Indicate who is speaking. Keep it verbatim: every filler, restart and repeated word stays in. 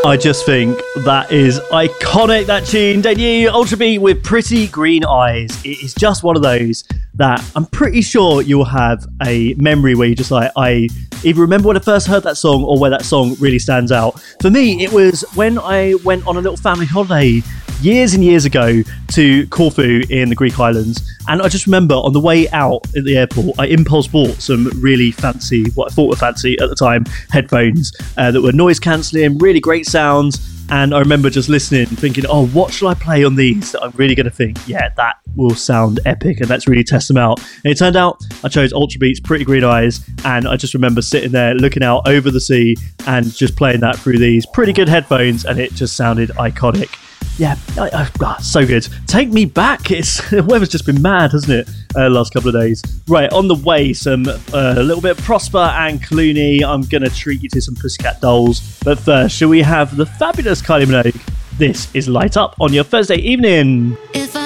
Speaker 1: I just think that is iconic, that tune. Debut Ultrabeat with Pretty Green Eyes. It is just one of those that I'm pretty sure you'll have a memory where you just like, I either remember when I first heard that song or where that song really stands out. For me, it was when I went on a little family holiday years and years ago to Corfu in the Greek islands, and I just remember on the way out at the airport I impulse bought some really fancy, what I thought were fancy at the time, headphones uh, that were noise cancelling, really great sounds. And I remember just listening, thinking, oh, what shall I play on these that I'm really going to think, yeah, that will sound epic, and let's really test them out. And it turned out I chose Ultrabeat's Pretty Green Eyes, and I just remember sitting there looking out over the sea and just playing that through these pretty good headphones, and it just sounded iconic. Yeah, I, I, oh, so good. Take me back. It's the weather's just been mad, hasn't it? Uh, last couple of days. Right, on the way, some uh, a little bit of Prosper and Clooney. I'm gonna treat you to some Pussycat Dolls, but first, shall we have the fabulous Kylie Minogue? This is Light Up on your Thursday evening.
Speaker 2: It